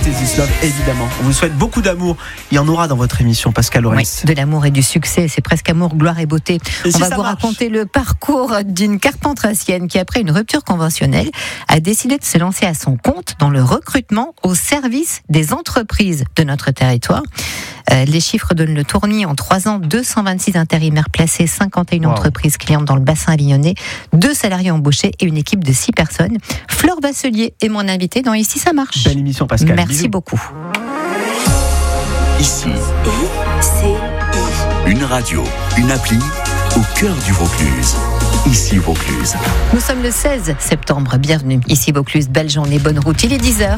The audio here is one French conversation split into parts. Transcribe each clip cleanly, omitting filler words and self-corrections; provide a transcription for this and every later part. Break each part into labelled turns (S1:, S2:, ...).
S1: This Love, évidemment. On vous souhaite beaucoup d'amour. Il y en aura dans votre émission, Pascal Lorenz.
S2: Oui, de l'amour et du succès. C'est presque amour, gloire et beauté. On va vous raconter le parcours d'une carpentracienne qui, après une rupture conventionnelle, a décidé de se lancer à son compte dans le recrutement au service des entreprises de notre territoire. Les chiffres donnent le tournis. En 3 ans, 226 intérimaires placés, 51 entreprises clientes dans le bassin avignonnais, 2 salariés embauchés et une équipe de 6 personnes. Fleur Basselier est mon invitée dans Ici ça marche.
S1: Belle émission, Pascal.
S2: Merci beaucoup.
S3: Ici, une radio, une appli au cœur du Vaucluse. Ici Vaucluse.
S2: Nous sommes le 16 septembre. Bienvenue. Ici Vaucluse. Belle journée, bonne route. Il est 10h.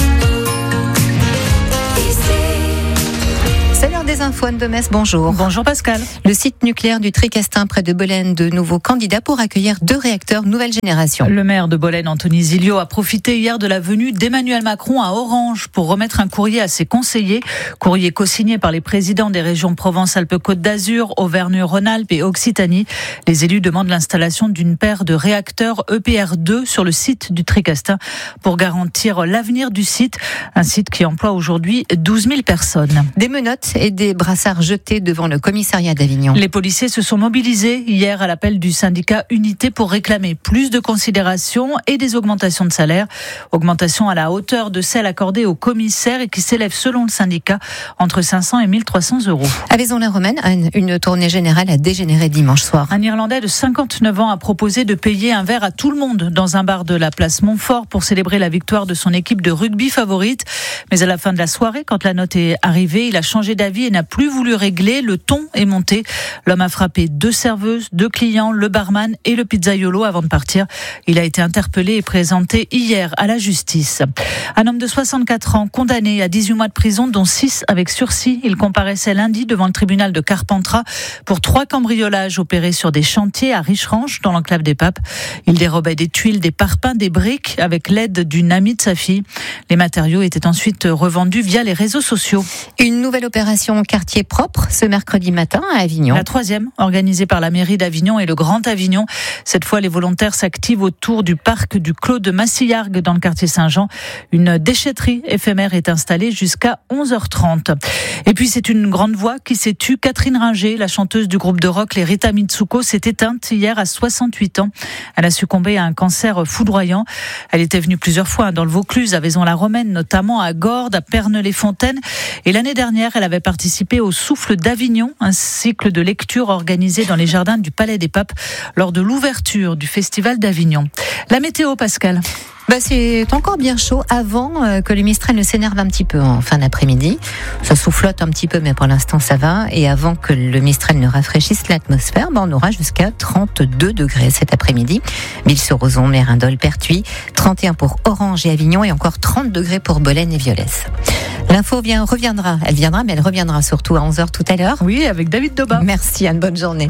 S2: C'est l'heure des infos. Anne de Metz, bonjour.
S4: Bonjour Pascal.
S2: Le site nucléaire du Tricastin près de Bollène, de nouveaux candidats pour accueillir 2 réacteurs nouvelle génération.
S4: Le maire de Bollène, Anthony Zilio, a profité hier de la venue d'Emmanuel Macron à Orange pour remettre un courrier à ses conseillers. Courrier co-signé par les présidents des régions Provence-Alpes-Côte d'Azur, Auvergne-Rhône-Alpes et Occitanie. Les élus demandent l'installation d'une paire de réacteurs EPR2 sur le site du Tricastin pour garantir l'avenir du site. Un site qui emploie aujourd'hui 12 000 personnes.
S2: Des menottes et des brassards jetés devant le commissariat d'Avignon.
S4: Les policiers se sont mobilisés hier à l'appel du syndicat Unité pour réclamer plus de considération et des augmentations de salaire. Augmentation à la hauteur de celle accordée aux commissaires et qui s'élève selon le syndicat entre 500 et 1 300 euros.
S2: À Vaison-la-Romaine, une tournée générale a dégénéré dimanche soir.
S4: Un Irlandais de 59 ans a proposé de payer un verre à tout le monde dans un bar de la place Montfort pour célébrer la victoire de son équipe de rugby favorite. Mais à la fin de la soirée, quand la note est arrivée, il a changé d'avis et n'a plus voulu régler. Le ton est monté. L'homme a frappé 2 serveuses, 2 clients, le barman et le pizzaiolo avant de partir. Il a été interpellé et présenté hier à la justice. Un homme de 64 ans condamné à 18 mois de prison, dont 6 avec sursis. Il comparaissait lundi devant le tribunal de Carpentras pour 3 cambriolages opérés sur des chantiers à Richerange, dans l'enclave des Papes. Il dérobait des tuiles, des parpaings, des briques avec l'aide d'une amie de sa fille. Les matériaux étaient ensuite revendus via les réseaux sociaux.
S2: Une nouvelle opération quartier propre ce mercredi matin à Avignon.
S4: La 3e, organisée par la mairie d'Avignon et le Grand Avignon. Cette fois, les volontaires s'activent autour du parc du Clos de Massillargues dans le quartier Saint-Jean. Une déchetterie éphémère est installée jusqu'à 11h30. Et puis, c'est une grande voix qui s'est tue. Catherine Ringer, la chanteuse du groupe de rock Les Rita Mitsuko, s'est éteinte hier à 68 ans. Elle a succombé à un cancer foudroyant. Elle était venue plusieurs fois dans le Vaucluse, à Vaison-la-Romaine, notamment à Gordes, à Perneux-les-Fontaines. Et l'année dernière, elle avait participé au Souffle d'Avignon, un cycle de lecture organisé dans les jardins du Palais des Papes lors de l'ouverture du Festival d'Avignon. La météo, Pascal.
S2: C'est encore bien chaud avant que le Mistral ne s'énerve un petit peu en fin d'après-midi. Ça soufflote un petit peu, mais pour l'instant ça va. Et avant que le Mistral ne rafraîchisse l'atmosphère, on aura jusqu'à 32 degrés cet après-midi. Ville-sur-Ozon, Mérindol, Pertuis, 31 pour Orange et Avignon et encore 30 degrés pour Bollène et Violès. L'info reviendra. Elle viendra, mais elle reviendra surtout à 11h tout à l'heure.
S4: Oui, avec David Doba.
S2: Merci, Anne. Bonne journée.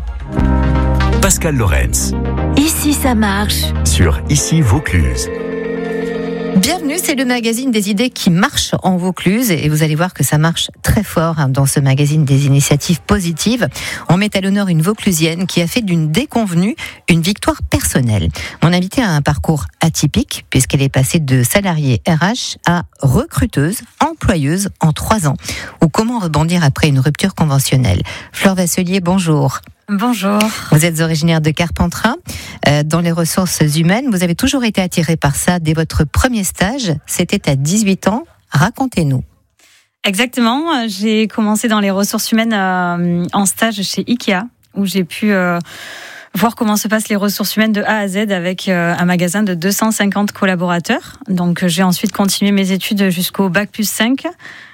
S3: Pascal Lorenz.
S5: Ici ça marche.
S3: Sur Ici Vaucluse.
S2: Bienvenue, c'est le magazine des idées qui marche en Vaucluse et vous allez voir que ça marche très fort dans ce magazine des initiatives positives. On met à l'honneur une Vauclusienne qui a fait d'une déconvenue une victoire personnelle. Mon invitée a un parcours atypique puisqu'elle est passée de salariée RH à recruteuse, employeuse en 3 ans. Ou comment rebondir après une rupture conventionnelle. Fleur Basselier, bonjour.
S6: Bonjour.
S2: Vous êtes originaire de Carpentras. Dans les ressources humaines, vous avez toujours été attirée par ça dès votre premier stage. C'était à 18 ans. Racontez-nous.
S6: Exactement. J'ai commencé dans les ressources humaines en stage chez Ikea, où j'ai pu voir comment se passent les ressources humaines de A à Z avec un magasin de 250 collaborateurs. Donc, j'ai ensuite continué mes études jusqu'au Bac+5.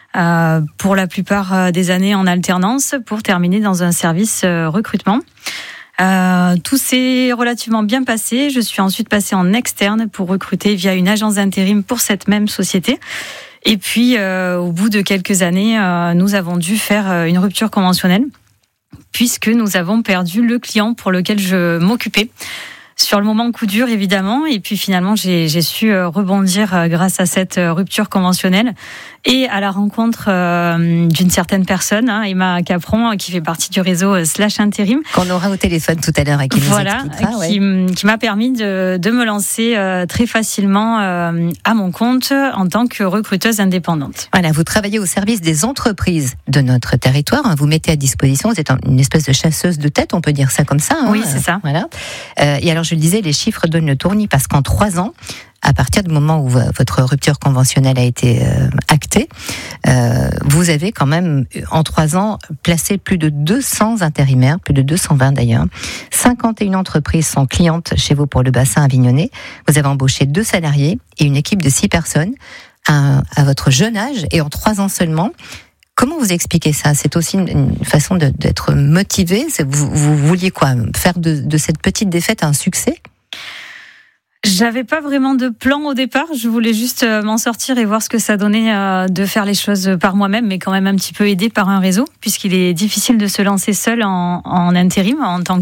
S6: Pour la plupart des années en alternance pour terminer dans un service recrutement. Tout s'est relativement bien passé. Je suis ensuite passée en externe pour recruter via une agence d'intérim pour cette même société. Et puis, au bout de quelques années, nous avons dû faire une rupture conventionnelle puisque nous avons perdu le client pour lequel je m'occupais. Sur le moment, coup dur, évidemment. Et puis finalement, j'ai su rebondir grâce à cette rupture conventionnelle et à la rencontre d'une certaine personne, Emma Capron, qui fait partie du réseau Slash Intérim.
S2: Qu'on aura au téléphone tout à l'heure et qui nous expliquera.
S6: Qui m'a permis de me lancer très facilement à mon compte en tant que recruteuse indépendante.
S2: Voilà, vous travaillez au service des entreprises de notre territoire. Vous mettez à disposition, vous êtes une espèce de chasseuse de tête, on peut dire ça comme ça.
S6: Oui, c'est ça.
S2: Voilà. Et alors, je le disais, les chiffres donnent le tournis parce qu'en 3 ans, à partir du moment où votre rupture conventionnelle a été actée, vous avez quand même, en 3 ans, placé plus de 200 intérimaires, plus de 220 d'ailleurs. 51 entreprises sont clientes chez vous pour le bassin avignonnais. Vous avez embauché 2 salariés et une équipe de 6 personnes à votre jeune âge et en 3 ans seulement. Comment vous expliquez ça ? C'est aussi une façon d'être motivé. Vous vouliez quoi ? Faire de cette petite défaite un succès ?
S6: J'avais pas vraiment de plan au départ. Je voulais juste m'en sortir et voir ce que ça donnait de faire les choses par moi-même, mais quand même un petit peu aidé par un réseau, puisqu'il est difficile de se lancer seul en intérim, en tant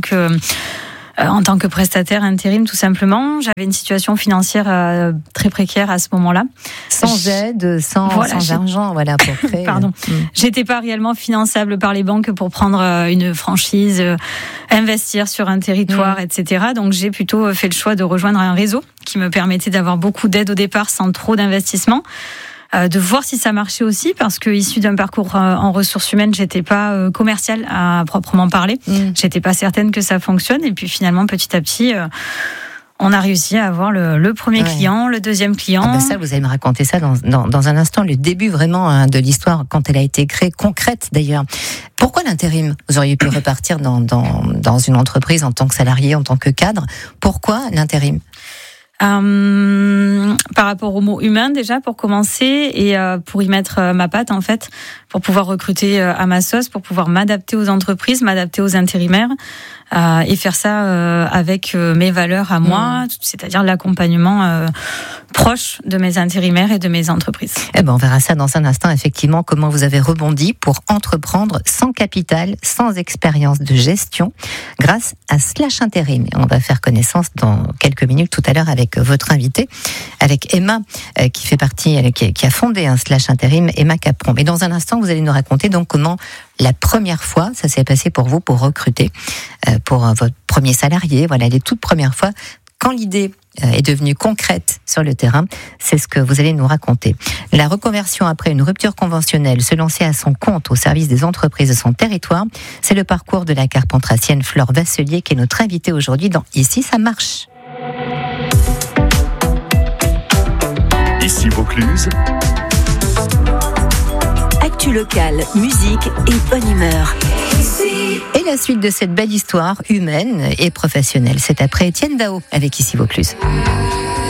S6: que prestataire intérim, tout simplement. J'avais une situation financière très précaire à ce moment-là.
S2: Sans aide, sans argent, voilà, pour créer.
S6: Pardon. J'étais pas réellement finançable par les banques pour prendre une franchise, investir sur un territoire, etc. Donc j'ai plutôt fait le choix de rejoindre un réseau qui me permettait d'avoir beaucoup d'aide au départ sans trop d'investissement. De voir si ça marchait aussi, parce que issu d'un parcours en ressources humaines, j'étais pas commerciale à proprement parler. J'étais pas certaine que ça fonctionne. Et puis finalement, petit à petit, on a réussi à avoir le premier client, le deuxième client.
S2: Ça, vous allez me raconter ça dans un instant, le début vraiment de l'histoire, quand elle a été créée, concrète d'ailleurs. Pourquoi l'intérim ? Vous auriez pu repartir dans une entreprise en tant que salarié, en tant que cadre. Pourquoi l'intérim ?
S6: Par rapport au mot humain déjà pour commencer et pour y mettre ma patte en fait, pour pouvoir recruter à ma sauce, pour pouvoir m'adapter aux entreprises, m'adapter aux intérimaires et faire ça avec mes valeurs à moi, c'est-à-dire l'accompagnement proche de mes intérimaires et de mes entreprises.
S2: On verra ça dans un instant, effectivement, comment vous avez rebondi pour entreprendre sans capital, sans expérience de gestion, grâce à Slash Intérim. Et on va faire connaissance dans quelques minutes tout à l'heure avec votre invité, avec Emma, qui fait partie, qui a fondé un Slash Intérim, Emma Capron. Mais dans un instant, vous allez nous raconter donc comment la première fois, ça s'est passé pour vous, pour recruter, pour votre premier salarié, voilà, les toutes premières fois, quand l'idée est devenue concrète sur le terrain, c'est ce que vous allez nous raconter. La reconversion après une rupture conventionnelle, se lancer à son compte au service des entreprises de son territoire, c'est le parcours de la carpentracienne Flore Vasselier qui est notre invitée aujourd'hui dans Ici ça marche.
S3: Ici Vaucluse.
S5: Actu locale, musique et bonne humeur.
S2: Et la suite de cette belle histoire humaine et professionnelle, c'est après Étienne Dao avec Ici Vaucluse.